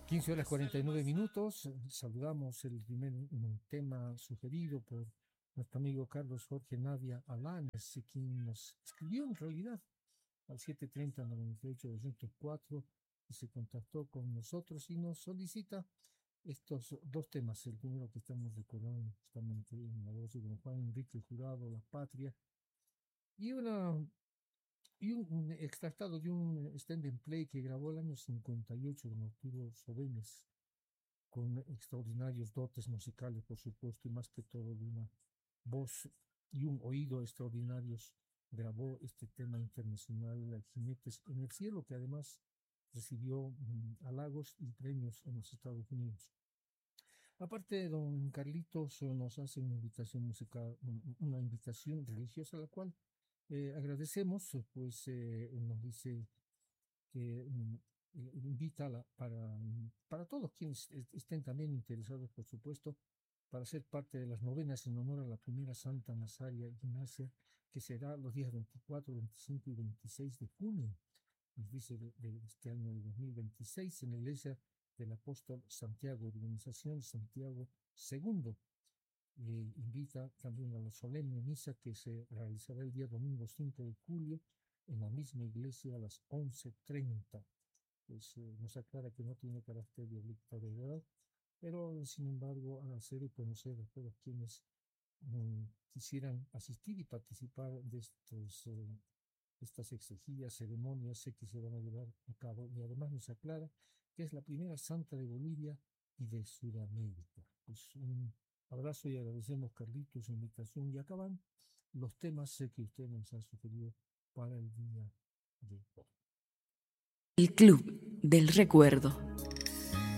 15 horas 49 minutos. Saludamos el primer tema sugerido por nuestro amigo Carlos Jorge Navia Alanes, quien nos escribió en realidad al 730-98-204 y se contactó con nosotros y nos solicita estos dos temas. El primero que estamos recordando justamente en la voz de don Juan Enrique Jurado, La Patria, y un extractado de un stand-in play que grabó el año 58 con Arturo Sobenes, con extraordinarios dotes musicales, por supuesto, y más que todo de una voz y un oído extraordinarios. Grabó este tema internacional, Jinetes en el Cielo, que además recibió halagos y premios en los Estados Unidos. Aparte, don Carlitos nos hace una invitación musical, una invitación religiosa, a la cual agradecemos, pues nos dice que invita para todos quienes estén también interesados, por supuesto, para ser parte de las novenas en honor a la primera Santa Nazaria Ignacia, que será los días 24, 25 y 26 de junio, nos dice, de este año de 2026, en la iglesia del apóstol Santiago, organización Santiago II. Invita también a la solemne misa que se realizará el día domingo 5 de julio en la misma iglesia a las 11:30. Pues nos aclara que no tiene carácter de obligatoriedad, pero sin embargo a hacer y conocer a todos quienes quisieran asistir y participar de estas exegias, ceremonias, sé que se van a llevar a cabo, y además nos aclara que es la primera santa de Bolivia y de Sudamérica. Pues un abrazo y agradecemos, Carlitos, su invitación, y acaban los temas que usted nos ha sugerido para el día de hoy. El Club del Recuerdo.